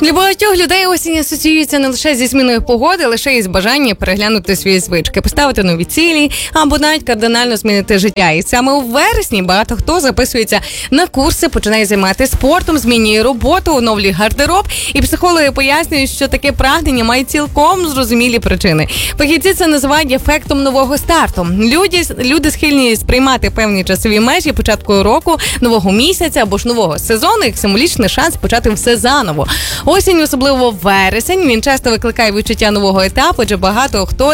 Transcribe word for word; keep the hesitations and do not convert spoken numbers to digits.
Для багатьох людей осінь асоціюється не лише зі зміною погоди, лише із бажанням переглянути свої звички, поставити нові цілі або навіть кардинально змінити життя. І саме у вересні багато хто записується на курси, починає займатися спортом, змінює роботу, оновлює гардероб. І психологи пояснюють, що таке прагнення має цілком зрозумілі причини. Фахівці це називають ефектом нового старту. Люди, люди схильні сприймати певні часові межі початку року, нового місяця або ж нового сезону як символічний шанс почати все заново. Осінь, особливо вересень, він часто викликає відчуття нового етапу, адже багато хто